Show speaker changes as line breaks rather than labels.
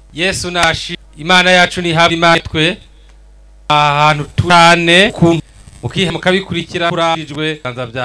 Yesu nashi Imana yacu ni habi Imana twe ahantu turane ku mukihe mukabikurikira kuranjwe kanza bya